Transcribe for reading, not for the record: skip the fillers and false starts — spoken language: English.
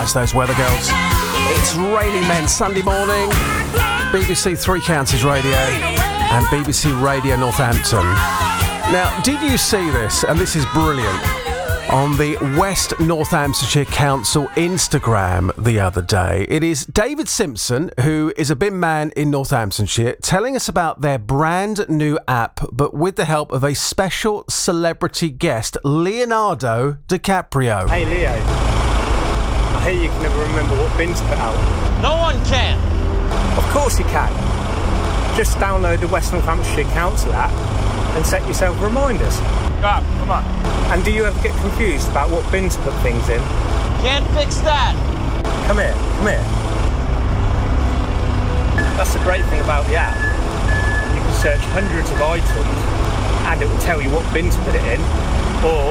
Yes, those weather girls. It's Raining Men Sunday morning. BBC Three Counties Radio and BBC Radio Northampton. Now, did you see this? And this is brilliant. On the West Northamptonshire Council Instagram the other day. It is David Simpson, who is a bin man in Northamptonshire, telling us about their brand new app, but with the help of a special celebrity guest, Leonardo DiCaprio. Hey Leo, I hear you can never remember what bin to put out. No one can. Of course you can. Just download the West Northamptonshire Council app and set yourself reminders. Come on. And do you ever get confused about what bin to put things in? Can't fix that. Come here. That's the great thing about the app. You can search hundreds of items and it will tell you what bin to put it in, or